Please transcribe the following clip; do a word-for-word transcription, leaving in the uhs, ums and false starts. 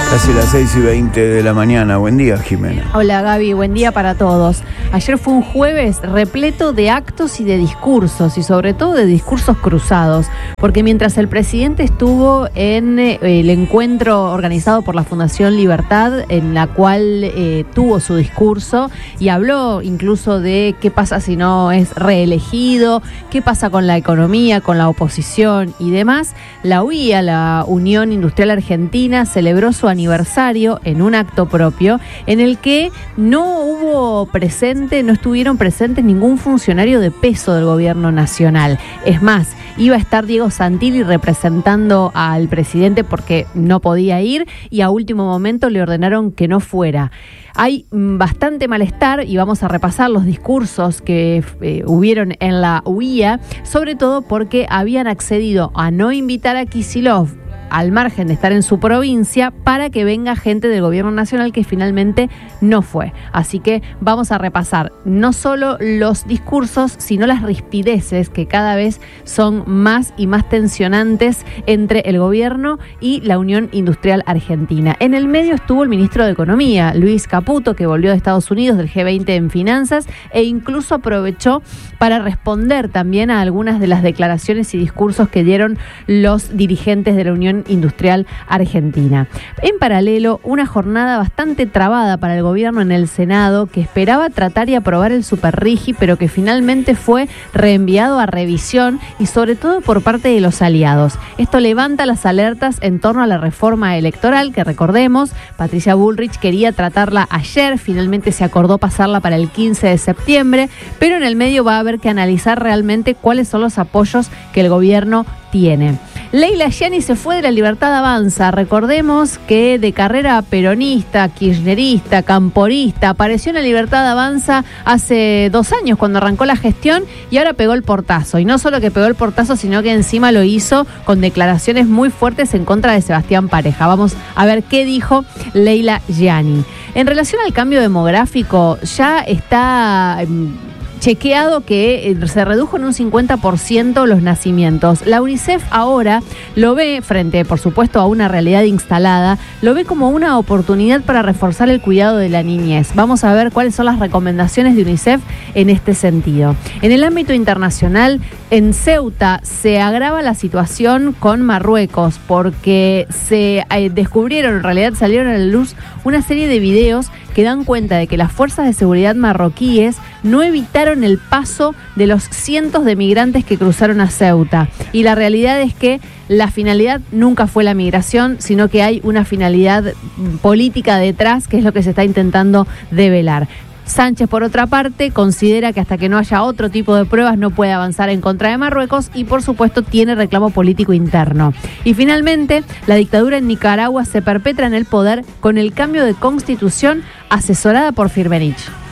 Casi las seis y veinte de la mañana. Buen día, Jimena. Hola, Gaby. Buen día para todos. Ayer fue un jueves repleto de actos y de discursos, y sobre todo de discursos cruzados, porque mientras el presidente estuvo en eh, el encuentro organizado por la Fundación Libertad, en la cual eh, tuvo su discurso y habló incluso de qué pasa si no es reelegido, qué pasa con la economía, con la oposición y demás, la U I A, la Unión Industrial Argentina, celebró su aniversario en un acto propio en el que no hubo presente, no estuvieron presentes ningún funcionario de peso del gobierno nacional. Es más, iba a estar Diego Santilli representando al presidente porque no podía ir y a último momento le ordenaron que no fuera. Hay bastante malestar y vamos a repasar los discursos que eh, hubieron en la U I A, sobre todo porque habían accedido a no invitar a Kicillof, al margen de estar en su provincia, para que venga gente del gobierno nacional, que finalmente no fue. Así que vamos a repasar no solo los discursos, sino las rispideces que cada vez son más y más tensionantes entre el gobierno y la Unión Industrial Argentina. En el medio estuvo el ministro de Economía, Luis Caputo, que volvió de Estados Unidos del G veinte en finanzas, e incluso aprovechó para responder también a algunas de las declaraciones y discursos que dieron los dirigentes de la Unión Industrial Argentina. En paralelo, una jornada bastante trabada para el gobierno en el Senado, que esperaba tratar y aprobar el Superrigi, pero que finalmente fue reenviado a revisión, y sobre todo por parte de los aliados. Esto levanta las alertas en torno a la reforma electoral, que recordemos, Patricia Bullrich quería tratarla ayer, finalmente se acordó pasarla para el quince de septiembre, pero en el medio va a haber que analizar realmente cuáles son los apoyos que el gobierno tiene. Leila Gianni se fue de la Libertad Avanza. Recordemos que de carrera peronista, kirchnerista, camporista, apareció en la Libertad Avanza hace dos años cuando arrancó la gestión, y ahora pegó el portazo. Y no solo que pegó el portazo, sino que encima lo hizo con declaraciones muy fuertes en contra de Sebastián Pareja. Vamos a ver qué dijo Leila Gianni. En relación al cambio demográfico, ya está chequeado que se redujo en un cincuenta por ciento los nacimientos. La UNICEF ahora lo ve, frente por supuesto a una realidad instalada, lo ve como una oportunidad para reforzar el cuidado de la niñez. Vamos a ver cuáles son las recomendaciones de UNICEF en este sentido. En el ámbito internacional, en Ceuta se agrava la situación con Marruecos, porque se eh, descubrieron, en realidad salieron a la luz una serie de videos que dan cuenta de que las fuerzas de seguridad marroquíes no evitaron el paso de los cientos de migrantes que cruzaron a Ceuta. Y la realidad es que la finalidad nunca fue la migración, sino que hay una finalidad política detrás, que es lo que se está intentando develar. Sánchez, por otra parte, considera que hasta que no haya otro tipo de pruebas no puede avanzar en contra de Marruecos y, por supuesto, tiene reclamo político interno. Y finalmente, la dictadura en Nicaragua se perpetra en el poder con el cambio de constitución asesorada por Firmenich.